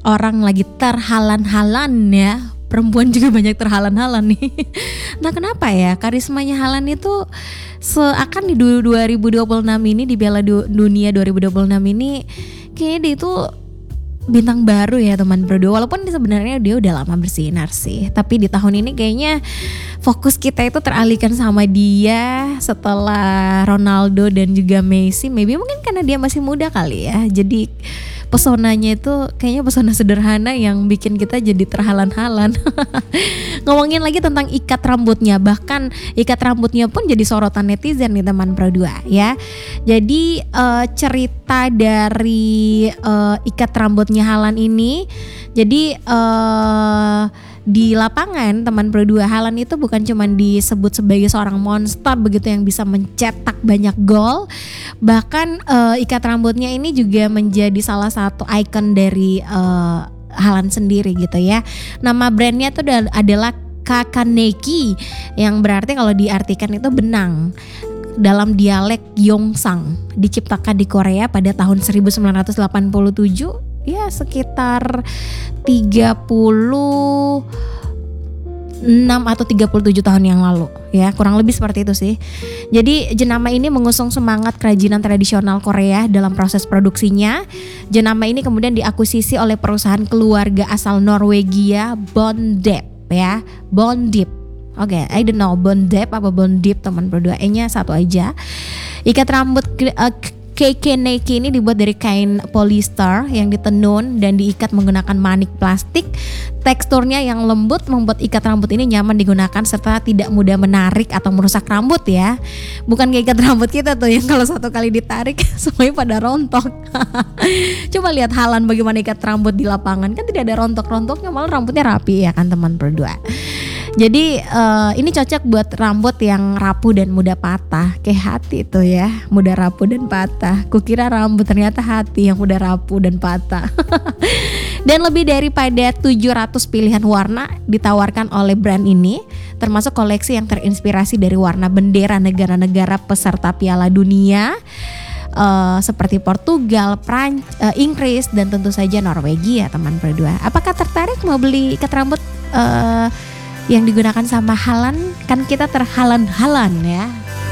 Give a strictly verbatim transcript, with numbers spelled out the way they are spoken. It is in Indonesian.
orang lagi terhalan-halan ya. Perempuan juga banyak terhalan-halan nih. Nah kenapa ya karismanya Haaland itu seakan di dua ribu dua puluh enam ini, di Piala Dunia dua ribu dua puluh enam ini kayaknya dia itu bintang baru ya teman berdua. Walaupun sebenarnya dia udah lama bersinar sih, tapi di tahun ini kayaknya fokus kita itu teralihkan sama dia setelah Ronaldo dan juga Messi. Maybe mungkin karena dia masih muda kali ya, jadi pesonanya itu kayaknya pesona sederhana yang bikin kita jadi terhalan-halan. Ngomongin lagi tentang ikat rambutnya, bahkan ikat rambutnya pun jadi sorotan netizen nih teman Pro dua ya. Jadi uh, cerita dari uh, ikat rambutnya Haaland ini, jadi uh, di lapangan teman Pro dua, Haaland itu bukan cuma disebut sebagai seorang monster begitu yang bisa mencetak banyak gol, bahkan uh, ikat rambutnya ini juga menjadi salah satu ikon dari uh, Haaland sendiri gitu ya. Nama brandnya itu adalah Kakaneki, yang berarti kalau diartikan itu benang dalam dialek Gyeongsang, diciptakan di Korea pada tahun seribu sembilan ratus delapan puluh tujuh. Ya sekitar tiga puluh enam atau tiga puluh tujuh tahun yang lalu ya, kurang lebih seperti itu sih. Jadi jenama ini mengusung semangat kerajinan tradisional Korea dalam proses produksinya. Jenama ini kemudian diakuisisi oleh perusahaan keluarga asal Norwegia Bondep ya, Bondip. Oke, okay, I don't know Bondep apa Bondip teman berdua, E-nya satu aja. Ikat rambut uh, Kakaneki ini dibuat dari kain polyester yang ditenun dan diikat menggunakan manik plastik. Teksturnya yang lembut membuat ikat rambut ini nyaman digunakan serta tidak mudah menarik atau merusak rambut ya. Bukan kayak ikat rambut kita tuh yang kalau satu kali ditarik semuanya pada rontok. Coba lihat Haaland bagaimana ikat rambut di lapangan, kan tidak ada rontok-rontoknya, malah rambutnya rapi ya kan teman berdua. Jadi uh, ini cocok buat rambut yang rapuh dan mudah patah, kayak hati tuh ya, mudah rapuh dan patah. Kukira rambut, ternyata hati yang mudah rapuh dan patah. Dan lebih daripada tujuh ratus pilihan warna ditawarkan oleh brand ini, termasuk koleksi yang terinspirasi dari warna bendera negara-negara peserta Piala Dunia uh, seperti Portugal, Prancis, uh, Inggris, dan tentu saja Norwegia teman berdua. Apakah tertarik mau beli ikat rambut uh, yang digunakan sama Haaland? Kan kita terhalan-halan ya.